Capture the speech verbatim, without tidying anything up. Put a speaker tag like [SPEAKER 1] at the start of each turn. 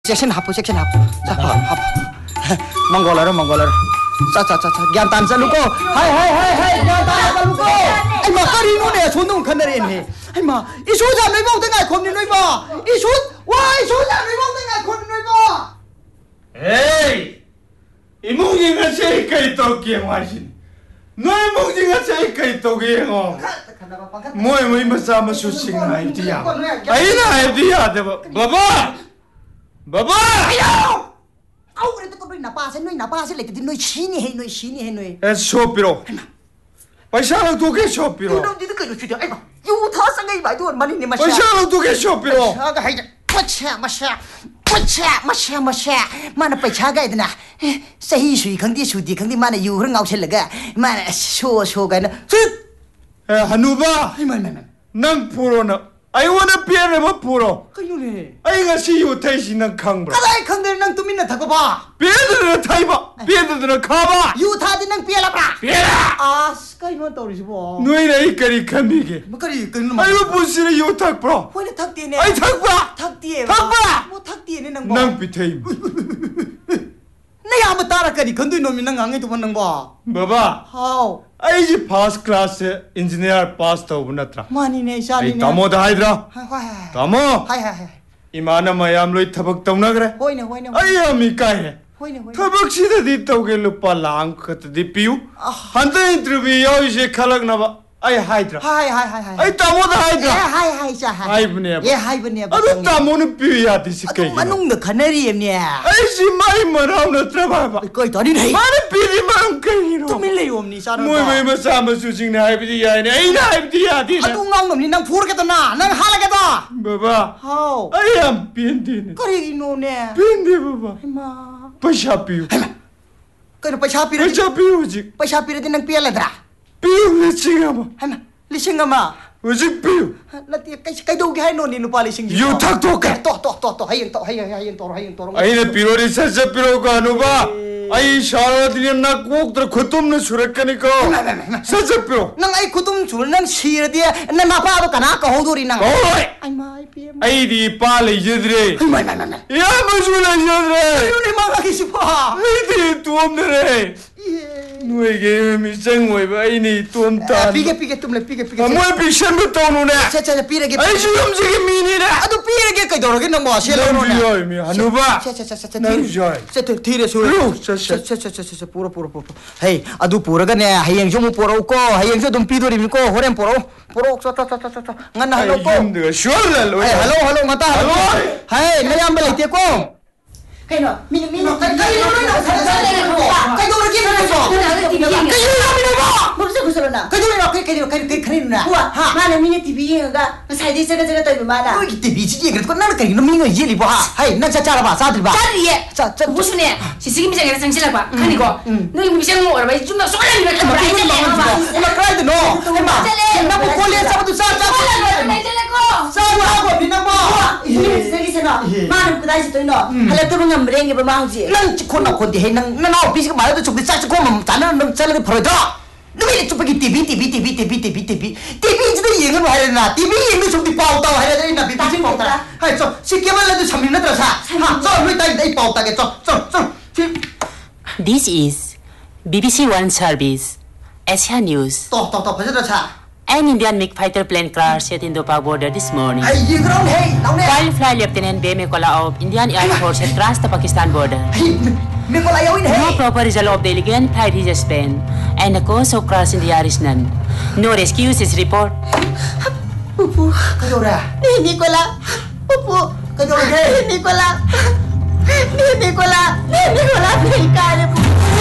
[SPEAKER 1] सेक्शन हापो सेक्शन हापो 자 हाप मंगोलारो मंगोलारो 자자자자 얀탄 살루고 하이 하이 하이 하이 얀탄 살루고 아이 마 까리노네 손동 칸나레네 아이 마 이소자 메봉땡아 콤니노이바 이소 와 이소자 메봉땡아 콤니노이바
[SPEAKER 2] 에이 이몽이가 제일까지 떡기에 마신 너의 몽지가 제일까지 떡기에 어 뭐에 뭐 이마사 마수싱 아이디야 아이나 아이디야 대박 바바 바바
[SPEAKER 1] 아유 아우 그래도 또 너희 나빠서 너희 나빠서 이렇게 너희 신이 해 너희 신이 해 너희
[SPEAKER 2] 에 쇼피로 पैसा तो के 쇼피로
[SPEAKER 1] 너 너희들 그 주죠 아이고 유타상가 이 말도 많이 내 마셔
[SPEAKER 2] पैसा तो के 쇼피로
[SPEAKER 1] 아가 하이 마셔 마셔 마셔 마셔 마셔 마나 पैसा 가이드나 सही सुई खंदी सुदी खंदी माने यू हरंग आउछलगा माने शो शो गाना
[SPEAKER 2] 에 한우바 난 프로나 I wanna be a pro.
[SPEAKER 1] 그녀네.
[SPEAKER 2] 아이가 시유 대신은 강브라.
[SPEAKER 1] 까다이 컨데 능 투민나 타고 봐.
[SPEAKER 2] 비에드는 타이바. 비에드는 가봐.
[SPEAKER 1] 유타디 능 피엘라브라.
[SPEAKER 2] 피엘라.
[SPEAKER 1] 아, 스카이만 떠오르지 뭐.
[SPEAKER 2] 너희는 이까리 감비게.
[SPEAKER 1] 뭐까리 끊는
[SPEAKER 2] 말. 아이고 무슨 유 탁브라.
[SPEAKER 1] 호네 탁디네.
[SPEAKER 2] 아이 탁브라.
[SPEAKER 1] 탁디에.
[SPEAKER 2] 탁브라.
[SPEAKER 1] 뭐 탁디네 능 뭐.
[SPEAKER 2] 능 비테임.
[SPEAKER 1] 내가 한번 따라까지 건도 놈이 능 강에도 보는 거.
[SPEAKER 2] 뭐봐?
[SPEAKER 1] 하우.
[SPEAKER 2] 아이지 파스 클래스 인지니어 파스 타고 나트라.
[SPEAKER 1] 많이네 샤리네.
[SPEAKER 2] 아이 다모다 하이드라.
[SPEAKER 1] 하이.
[SPEAKER 2] 다모.
[SPEAKER 1] 하이 하이.
[SPEAKER 2] 이마나 마얌 로이 타박 타우나 그래.
[SPEAKER 1] 호이네 호이네.
[SPEAKER 2] 아이야 미카해.
[SPEAKER 1] 호이네 호이네.
[SPEAKER 2] 타박 시다디 타오게 루파 랑 카트디 피우. 한테 인터뷰 여이제 칼락나바. 아이 하이드라.
[SPEAKER 1] 하이 하이 하이 하이.
[SPEAKER 2] 아이 다모다 하이드라.
[SPEAKER 1] 예 하이 하이 자 하이.
[SPEAKER 2] 하이브네.
[SPEAKER 1] 예 하이브네.
[SPEAKER 2] 아도 다모는 피우야 디스케.
[SPEAKER 1] 아도 만웅도 카네리엠네.
[SPEAKER 2] 아이지 마이 마라우나 트라바바.
[SPEAKER 1] 거의 더리네.
[SPEAKER 2] 마네 피리 마음 까이로.
[SPEAKER 1] 투밀레 옴니 사람.
[SPEAKER 2] 뭐이 뭐이 마사마 수징네 하이브디 야네. 아이나 하이브디 야디네.
[SPEAKER 1] 아도 낭놈니 난 부르겠다 나. 난 할라겠다.
[SPEAKER 2] 바바.
[SPEAKER 1] 하우.
[SPEAKER 2] 아이암 빈디네.
[SPEAKER 1] 거리기 노네.
[SPEAKER 2] 빈디 바바.
[SPEAKER 1] 이마.
[SPEAKER 2] पैसा पियो
[SPEAKER 1] कहीं पैसा पी
[SPEAKER 2] पैसा पियो जी
[SPEAKER 1] पैसा पी रहे दिन पिया लेदरा
[SPEAKER 2] पियो लिसिंग अमा
[SPEAKER 1] है ना लिसिंग अमा
[SPEAKER 2] जी पियो
[SPEAKER 1] नती कहीं कहीं दोगे है नो नी लुपा लिसिंग
[SPEAKER 2] यू थक तो कर
[SPEAKER 1] तो तो तो तो है तो है है तो है तो
[SPEAKER 2] आइने पिरो रिसर्च से पिरो का अनुभव आई शाला दिन ना कोक तर खुतुम न सुरकनी को सच पिरो
[SPEAKER 1] नंग आई खुतुम चुल नंग शीर दिया न नापा तो कना कहो दोरी नंग
[SPEAKER 2] ओए
[SPEAKER 1] आई माई पी
[SPEAKER 2] आई दी पाले जिद्रे
[SPEAKER 1] माई माई माई
[SPEAKER 2] या मजुला जिद्रे
[SPEAKER 1] यू ने मांगा किसी पा
[SPEAKER 2] आई दी तुम दरे नुए के मिसंग हुए भाई नहीं तुम तान
[SPEAKER 1] पीके पीके तुम ले पीके पीके
[SPEAKER 2] हम वो पिक्चर में तो उन्होंने
[SPEAKER 1] अच्छा अच्छा पीरे के
[SPEAKER 2] आई जुम जी की मीनी ना
[SPEAKER 1] अदु पीरे के कई दोगे नंग वाशे लो नो
[SPEAKER 2] ना मी हनुबा
[SPEAKER 1] अच्छा अच्छा अच्छा
[SPEAKER 2] नंग जॉय
[SPEAKER 1] अच्छा धीरे से अच्छा अच्छा अच्छा अच्छा पूरा पूरा पूरा हे अदु पूरा का ने हयेंग जो मु पूरा को हयेंग जो तुम पीदोरी मी को होरेन पूरा पूरा चा चा चा चा चा ngana hello ko
[SPEAKER 2] hello
[SPEAKER 1] hello ngata hello hey mayam balik te ko kai no mi mi no kai kai no no kai do lagi no so kai no mi no mo se ko na kai do no kai kai kai kai kai na
[SPEAKER 3] ha mana mi ne tv ga sai dai sai sai to ma da
[SPEAKER 1] ko ki tv ji ga ko na kai no mi no ye li ba hey na cha cha ba sa dri ba
[SPEAKER 3] cha ri ye
[SPEAKER 1] cha cha
[SPEAKER 3] bu su ne si si mi jang sang sila ba kani ko no mi jang mo ba jum na so la ni ba ka ba
[SPEAKER 1] ma ma kai de no ma na ko ko le sa bu sa cha
[SPEAKER 3] ne jale ko
[SPEAKER 1] sa bu ha ko ni na ba
[SPEAKER 3] sai sai no ma na ku dai si to no hala to ngam reng ba ma hu ji
[SPEAKER 1] nang chi ko na ko di hey nang na na bi si ma da chu bi sa chi ko ma ta na nang cha le phro da no mi chu bi tv tv tv tv tv tv tv ji de yeng ba hai na tv yeng chu bi pao ta hai da na bi bi pao ta hai so si ke ma le du cham ni na tra sa ha so mi dai dai pao ta ke so so so
[SPEAKER 4] This is B B C One Service Asia News.
[SPEAKER 1] to to to pha cha
[SPEAKER 4] An Indian MiG fighter plane crashed at Indo-Pak border this morning.
[SPEAKER 1] hai yeng rong hey nau ne
[SPEAKER 4] While Flight Lieutenant B M Kola of Indian Air Force had crossed the Pakistan border.
[SPEAKER 1] hey me ko la yaw in
[SPEAKER 4] No
[SPEAKER 1] hey
[SPEAKER 4] proper result of the illegal flight he just spent, and the cause of crash in the air is none. No rescues is report.
[SPEAKER 3] pupu
[SPEAKER 1] ka do ra
[SPEAKER 3] ni Nicola pupu
[SPEAKER 1] ka do ra hey
[SPEAKER 3] Nicola ni Nicola ni Nicola ni ka le pupu